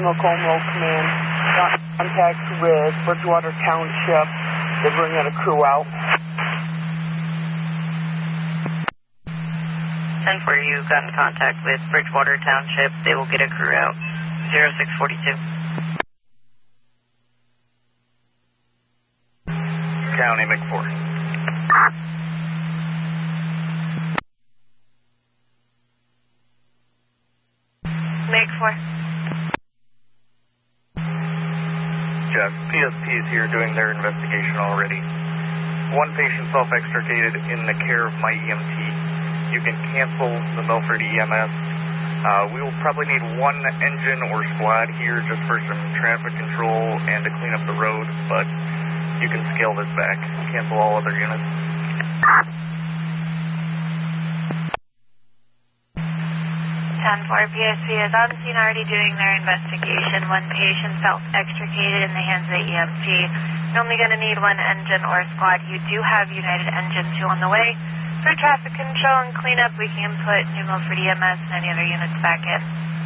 Macomb Command. Got contact with Bridgewater Township. They're bringing a crew out. 10-4, you've gotten contact with Bridgewater Township. They will get a crew out. 0642. County McFord. McFord. Jeff, PSP is here doing their investigation already. One patient self-extricated in the care of my EMT. You can cancel the Milford EMS. We will probably need one engine or squad here just for some traffic control and to clean up the road, but you can scale this back. Cancel all other units. 10-4, PSP is on scene already doing their investigation. One patient self-extricated in the hands of the EMT. You're only going to need one engine or squad. You do have United Engine 2 on the way. For traffic control and cleanup, we can put New Milford EMS and any other units back in.